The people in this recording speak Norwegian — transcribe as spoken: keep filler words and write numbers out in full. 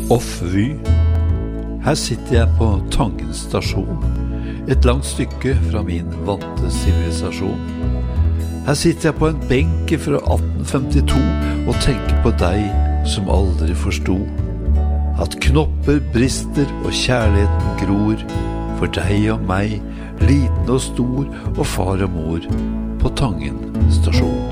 Off-Vy. Her sitter jeg på Tangen stasjon, et langt stykke fra min vante sivilisasjon. Her sitter jeg på en benke fra atten femtito og tenker på deg som aldri forstod at knopper brister og kjærligheten gror for deg og meg, liten og stor og far og mor på Tangen stasjon.